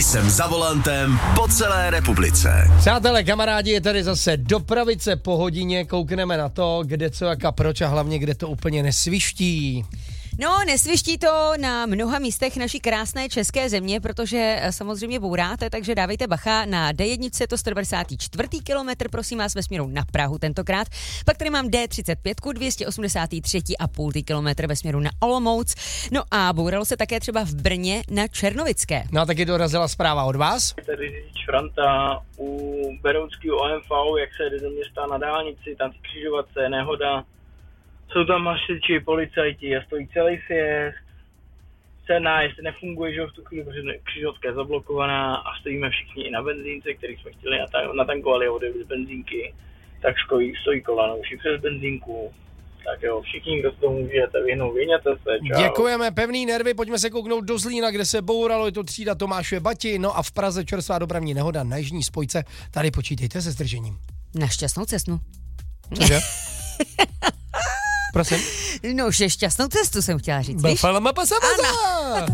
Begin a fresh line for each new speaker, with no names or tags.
Jsem za volantem po celé republice.
Přátelé, kamarádi, je tady zase dopravice po hodině, koukneme na to, kde co, jak a proč a hlavně, kde to úplně nesviští.
No, nesviští to na mnoha místech naší krásné české země, protože samozřejmě bouráte, takže dávejte bacha. Na D1 je to 194. kilometr, prosím vás, ve směru na Prahu tentokrát. Pak tady mám D35, 283,5 kilometr ve směru na Olomouc. No a bouralo se také třeba v Brně na Černovické.
No a taky dorazila zpráva od vás.
Tady řidič Franta u Berounského OMV, jak se jde do města na dálnici, tam ty křižovatce, nehoda. Jsou tam hasiči, policajti a stojí celý sjezd. Nájezd nefunguje, že v tu chvíli, protože křižovatka je zablokovaná a stojíme všichni i na benzínce, který jsme chtěli natankovali a odjeli z benzínky. Tak stojí kolano už i přes benzínku. Tak jo, všichni, kdo z toho můžete vyhnout, vyhněte se, čau.
Děkujeme, pevný nervy, pojďme se kouknout do Zlína, kde se bouralo, je to třída Tomáše Bati, no a v Praze čerstvá dopravní nehoda na jižní spojce, tady počítejte se zdržením.
Na šťastnou cestu.
Cože? Prosím?
No, že šťastnou cestu jsem chtěla říct, víš?
Ano.